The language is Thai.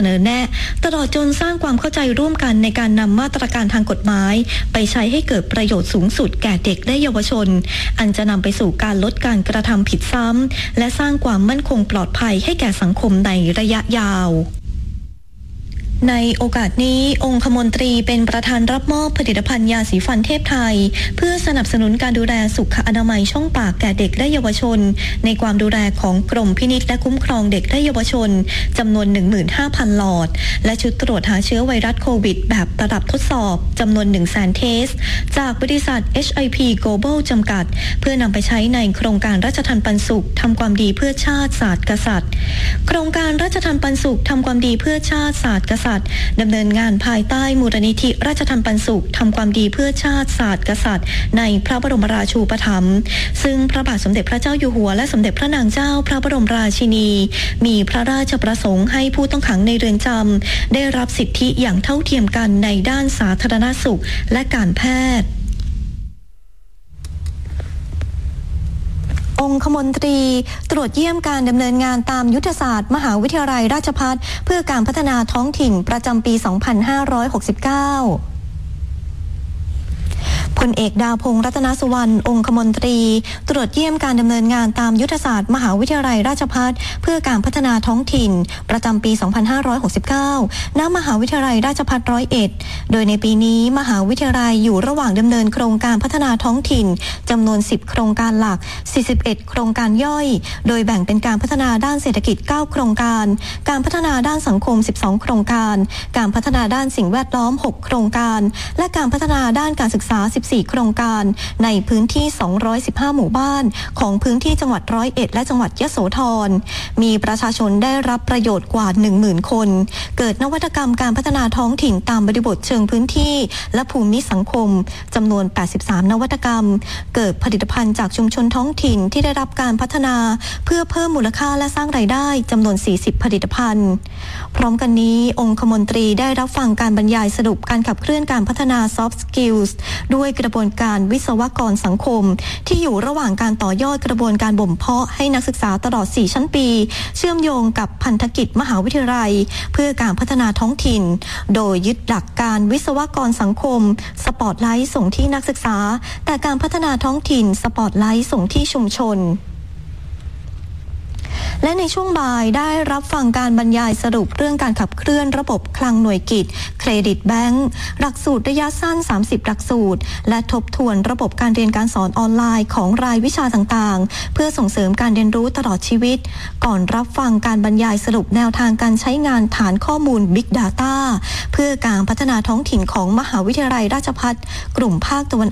เสนอแนะตลอดจนสร้างความเข้าใจร่วมกันในการนำมาตรการทางกฎหมายไปใช้ให้เกิดประโยชน์สูงสุดแก่เด็กและเยาวชนอันจะนำไปสู่การลดการกระทำผิดซ้ำและสร้างความมั่นคงปลอดภัยให้แก่สังคมในระยะยาวในโอกาสนี้องคมนตรีเป็นประธานรับมอบผลิตภัณฑ์ยาสีฟันเทพไทยเพื่อสนับสนุนการดูแลสุขอนามัยช่องปากแก่เด็กและเยาวชนในความดูแลของกรมพินิจและคุ้มครองเด็กและเยาวชนจำนวน 15,000 หลอดและชุดตรวจหาเชื้อไวรัสโควิดแบบระดับทดสอบจำนวน 100,000 เทสจากบริษัท HIP Global จำกัดเพื่อนำไปใช้ในโครงการราชทัณฑ์ปันสุขทำความดีเพื่อชาติศาสตร์กษัตริย์โครงการราชทัณฑ์ปันสุขทำความดีเพื่อชาติศาสตร์กษัตริย์ดำเนินงานภายใต้มูลนิธิราชทัณฑ์ปันสุขทำความดีเพื่อชาติศาสตร์กษัตริย์ในพระบรมราชูปถัมภ์ซึ่งพระบาทสมเด็จพระเจ้าอยู่หัวและสมเด็จพระนางเจ้าพระบรมราชินีมีพระราชประสงค์ให้ผู้ต้องขังในเรือนจำได้รับสิทธิอย่างเท่าเทียมกันในด้านสาธารณสุขและการแพทย์องคมนตรีตรวจเยี่ยมการดำเนินงานตามยุทธศาสตร์มหาวิทยาลัยราชภัฏเพื่อการพัฒนาท้องถิ่นประจำปี 2569พลเอกดาวพงษ์รัตนสุวรรณองคมนตรีตรวจเยี่ยมการดำเนินงานตามยุทธศาสตร์มหาวิทยาลัยราชภัฏเพื่อการพัฒนาท้องถิ่นประจำปี 2569 ณ มหาวิทยาลัยราชภัฏ101โดยในปีนี้มหาวิทยาลัยอยู่ระหว่างดำเนินโครงการพัฒนาท้องถิ่นจำนวน10โครงการหลัก41โครงการย่อยโดยแบ่งเป็นการพัฒนาด้านเศรษฐกิจ9โครงการการพัฒนาด้านสังคม12โครงการการพัฒนาด้านสิ่งแวดล้อม6โครงการและการพัฒนาด้านการศึกษา14โครงการในพื้นที่215หมู่บ้านของพื้นที่จังหวัด101และจังหวัดยโสธรมีประชาชนได้รับประโยชน์กว่า 10,000 คนเกิดนวัตกรรมการพัฒนาท้องถิ่นตามบริบทเชิงพื้นที่และภูมิสังคมจำนวน83นวัตกรรมเกิดผลิตภัณฑ์จากชุมชนท้องถิ่นที่ได้รับการพัฒนาเพื่อเพิ่มมูลค่าและสร้างรายได้จำนวน40ผลิตภัณฑ์พร้อมกันนี้องคมนตรีได้รับฟังการบรรยายสรุปการขับเคลื่อนการพัฒนา Soft Skills ด้วยกระบวนการวิศวกรสังคมที่อยู่ระหว่างการต่อยอดกระบวนการบ่มเพาะให้นักศึกษาตลอด4ชั้นปีเชื่อมโยงกับพันธกิจมหาวิทยาลัยเพื่อการพัฒนาท้องถิ่นโดยยึดหลักการวิศวกรสังคมสปอตไลท์ส่งที่นักศึกษาแต่การพัฒนาท้องถิ่นสปอตไลท์ส่งที่ชุมชนและในช่วงบ่ายได้รับฟังการบรรยายสรุปเรื่องการขับเคลื่อนระบบคลังหน่วยกิจเครดิตแบงก์หลักสูตรระยะสั้น30หลักสูตรและทบทวนระบบการเรียนการสอนออนไลน์ของรายวิชาต่างๆเพื่อส่งเสริมการเรียนรู้ตลอดชีวิตก่อนรับฟังการบรรยายสรุปแนวทางการใช้งานฐานข้อมูล Big Data เพื่อการพัฒนาท้องถิ่นของมหาวิทยาลัยราชภัฏกลุ่มภาคตะวัน